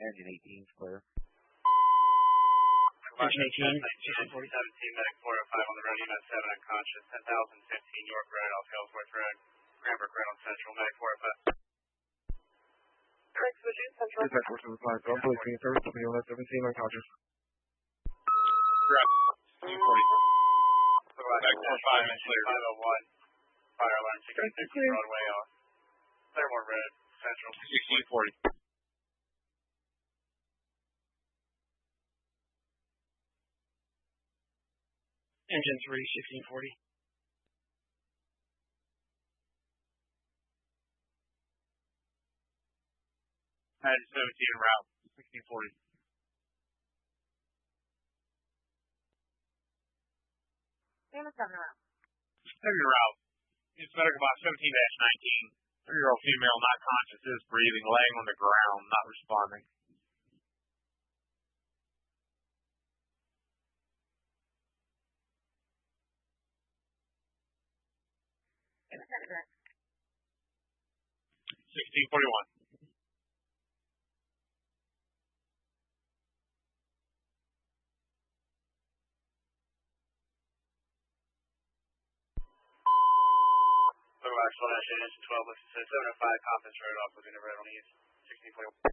Engine 18 is clear. Engine 18, 17, medic 405 on the road, unit 7 unconscious, 10,015 York Road, off Ellsworth Road, Cranbrook Road on Central, medic 405. Correct, switching, Central. Dispatch 475, Gulf Police being service to the unit 17 unconscious. Correct, 240. Back 45 and clear. 501, fire alarm, 1650 Broadway off Claremore Road, Central, 1640. Engine 3, 1640. Engine 17 en route, 1640. Unit 7 around. 7 en route. It's medical box 17-19. 3-year-old female, not conscious, is breathing, laying on the ground, not responding. Unit 7 around. 1641. Engine 12, listen to 705 Conference Road off Laguna Road on East, 1641.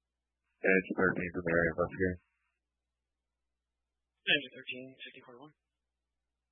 Edge 13 from the area investigating. Engine 13, 1641.